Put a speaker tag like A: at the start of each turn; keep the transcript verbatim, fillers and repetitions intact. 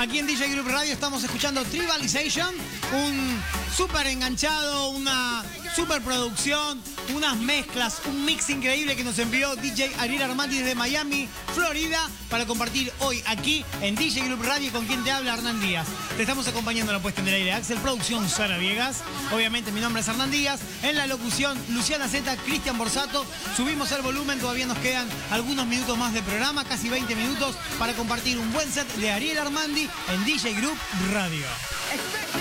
A: Aquí en D J Group Radio estamos escuchando Tribalization, un súper enganchado, una super producción, unas mezclas, un mix increíble que nos envió D J Ariel Armandi desde Miami, Florida, para compartir hoy aquí en D J Group Radio, con quien te habla Hernán Díaz. Te estamos acompañando en la puesta en el aire Axel, producción Sara Viegas. Obviamente mi nombre es Hernán Díaz, en la locución Luciana Zeta, Cristian Borsato. Subimos el volumen, todavía nos quedan algunos minutos más de programa, casi veinte minutos, para compartir un buen set de Ariel Armandi en D J Group Radio.